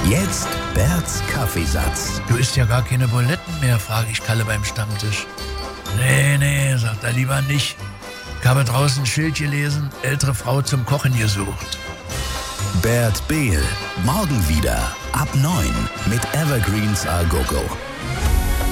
Jetzt Berts Kaffeesatz. Du isst ja gar keine Buletten mehr, frage ich Kalle beim Stammtisch. Nee, sagt er, lieber nicht. Ich habe draußen ein Schild gelesen, ältere Frau zum Kochen gesucht. Bert Behl, morgen wieder ab 9 mit Evergreens A Go Go.